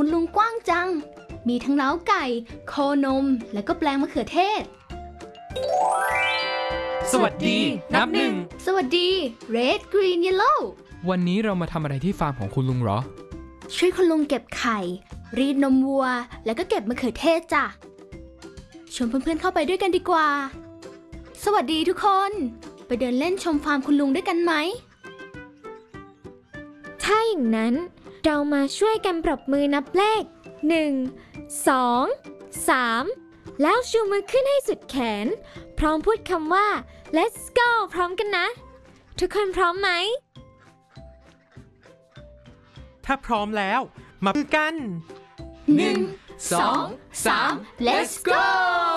คุณลุงกว้างจังมีทั้งเล้าไก่โคนมและก็แปลงมะเขือเทศสวัสดีนับหนึ่งสวัสดี Red Green Yellow วันนี้เรามาทำอะไรที่ฟาร์มของคุณลุงเหรอช่วยคุณลุงเก็บไข่รีดนมวัวแล้วก็เก็บมะเขือเทศจ้ะชวนเพื่อนๆเข้าไปด้วยกันดีกว่าสวัสดีทุกคนไปเดินเล่นชมฟาร์มคุณลุงด้วยกันไหมถ้าอย่างนั้นเรามาช่วยกันปรบมือนับเลข1 2 3แล้วชูมือขึ้นให้สุดแขนพร้อมพูดคำว่า let's go พร้อมกันนะทุกคนพร้อมไหมถ้าพร้อมแล้วมาพูดกัน 1 2 3 let's go